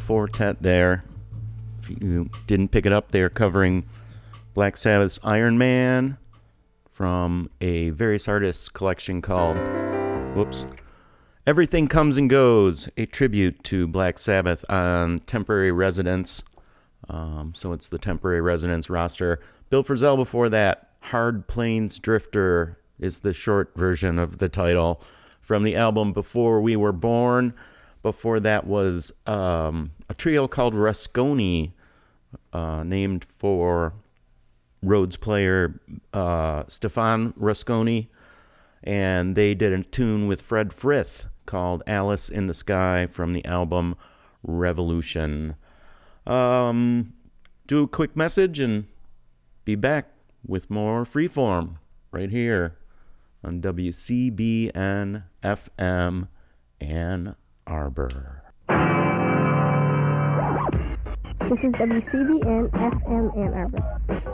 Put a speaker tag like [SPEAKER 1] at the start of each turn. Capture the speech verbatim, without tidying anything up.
[SPEAKER 1] Fortet there. If you didn't pick it up, they're covering Black Sabbath's Iron Man from a various artists collection called, whoops, Everything Comes and Goes, a tribute to Black Sabbath on Temporary Residence. Um, so it's the Temporary Residence roster. Bill Frisell before that, Hard Plains Drifter is the short version of the title from the album Before We Were Born. Before that was um, a trio called Rusconi, uh, named for Rhodes player uh, Stefan Rusconi, and they did a tune with Fred Frith called Alice in the Sky from the album Revolution. Um, do a quick message and be back with more Freeform right here on W C B N F M Ann Arbor.
[SPEAKER 2] This is W C B N F M Ann Arbor.